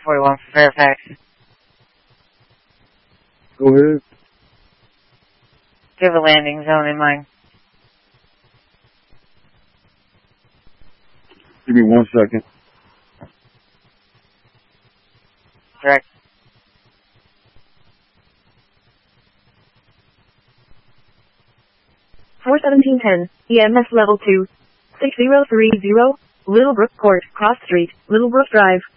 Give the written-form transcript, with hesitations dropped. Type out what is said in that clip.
41 for Fairfax. Go ahead. Do you have a landing zone in mind? Give me 1 second. Correct. Four 1710, EMS level 2, 6030, Littlebrook Court, Cross Street, Littlebrook Drive.